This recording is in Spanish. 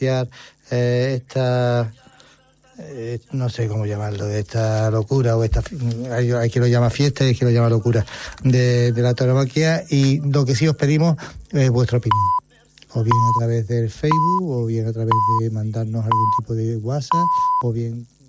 denunciar no sé cómo llamarlo, de esta locura o hay quien lo llama fiesta y hay quien lo llama locura de la tauromaquia, y lo que sí os pedimos es vuestra opinión, o bien a través del Facebook, o bien a través de mandarnos algún tipo de WhatsApp, o bien